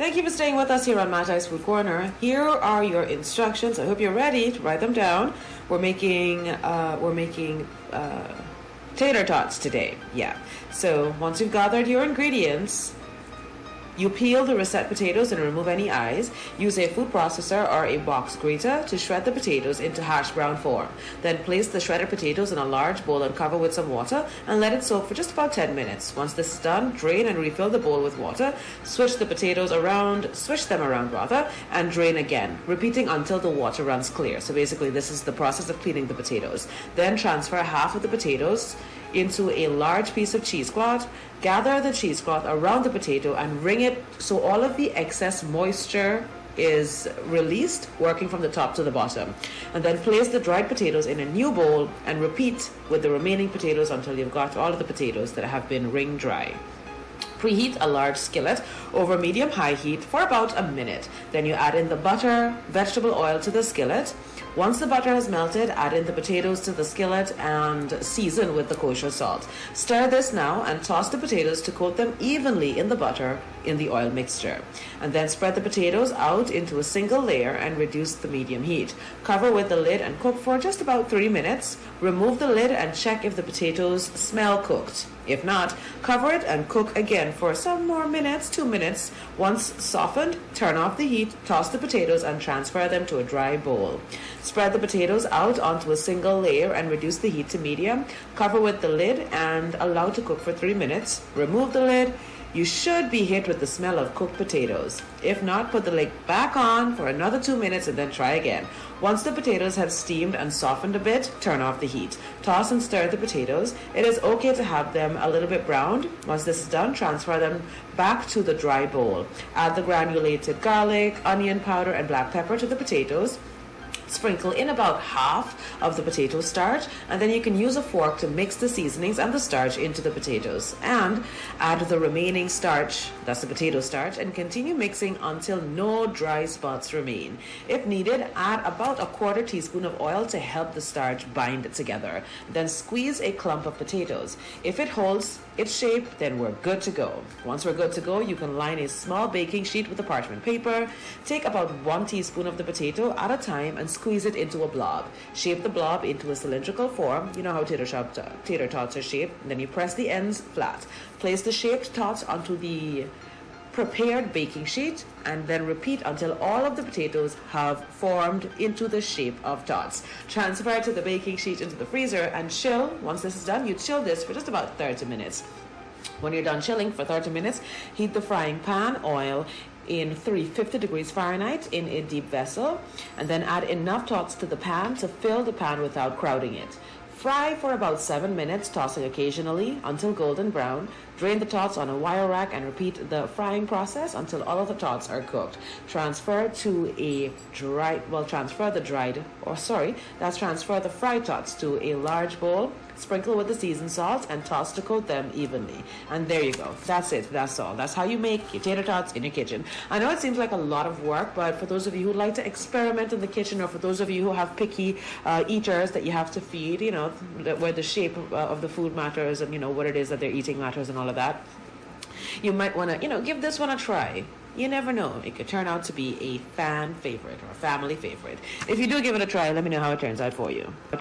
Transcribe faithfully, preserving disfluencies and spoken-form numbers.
Thank you for staying with us here on Matai's Food Corner. Here are your instructions. I hope you're ready to write them down. We're making uh, we're making uh, tater tots today. Yeah. So once you've gathered your ingredients, you peel the russet potatoes and remove any eyes. Use a food processor or a box grater to shred the potatoes into hash brown form. Then place the shredded potatoes in a large bowl and cover with some water and let it soak for just about ten minutes. Once this is done, drain and refill the bowl with water. Switch the potatoes around, switch them around rather, and drain again, repeating until the water runs clear. So basically this is the process of cleaning the potatoes. Then transfer half of the potatoes into a large piece of cheesecloth. Gather the cheesecloth around the potato and wring it so all of the excess moisture is released, working from the top to the bottom. And then place the dried potatoes in a new bowl and repeat with the remaining potatoes until you've got all of the potatoes that have been wringed dry. Preheat a large skillet over medium-high heat for about a minute. Then you add in the butter, vegetable oil to the skillet. Once the butter has melted, add in the potatoes to the skillet and season with the kosher salt. Stir this now and toss the potatoes to coat them evenly in the butter in the oil mixture. And then spread the potatoes out into a single layer and reduce the medium heat. Cover with the lid and cook for just about three minutes. Remove the lid and check if the potatoes smell cooked. If not, cover it and cook again for some more minutes, two minutes. Once softened, turn off the heat, toss the potatoes and transfer them to a dry bowl. Spread the potatoes out onto a single layer and reduce the heat to medium. Cover with the lid and allow to cook for three minutes. Remove the lid. You should be hit with the smell of cooked potatoes. If not, put the lid back on for another two minutes and then try again. Once the potatoes have steamed and softened a bit, turn off the heat. Toss and stir the potatoes. It is okay to have them a little bit browned. Once this is done, transfer them back to the dry bowl. Add the granulated garlic, onion powder, and black pepper to the potatoes. Sprinkle in about half of the potato starch, and then you can use a fork to mix the seasonings and the starch into the potatoes. And add the remaining starch, that's the potato starch, and continue mixing until no dry spots remain. If needed, add about a quarter teaspoon of oil to help the starch bind together. Then squeeze a clump of potatoes. If it holds its shape, then we're good to go. Once we're good to go, you can line a small baking sheet with a parchment paper. Take about one teaspoon of the potato at a time and squeeze it into a blob. Shape the blob into a cylindrical form. You know how tater, shop, tater tots are shaped. And then you press the ends flat. Place the shaped tots onto the prepared baking sheet and then repeat until all of the potatoes have formed into the shape of tots. Transfer to the baking sheet into the freezer and chill. Once this is done, you chill this for just about thirty minutes. When you're done chilling for thirty minutes, heat the frying pan oil in three hundred fifty degrees Fahrenheit in a deep vessel, and then add enough tots to the pan to fill the pan without crowding it. Fry for about seven minutes, tossing occasionally until golden brown. Drain the tots on a wire rack and repeat the frying process until all of the tots are cooked. Transfer to a dried, well, transfer the dried, or sorry, that's transfer the fried tots to a large bowl. Sprinkle with the seasoned salt and toss to coat them evenly. And there you go. That's it. That's all. That's how you make your tater tots in your kitchen. I know it seems like a lot of work, but for those of you who like to experiment in the kitchen, or for those of you who have picky uh, eaters that you have to feed, you know, where the shape of, uh, of the food matters and, you know, what it is that they're eating matters and all of that, you might want to, you know, give this one a try. You never know. It could turn out to be a fan favorite or a family favorite. If you do give it a try, let me know how it turns out for you.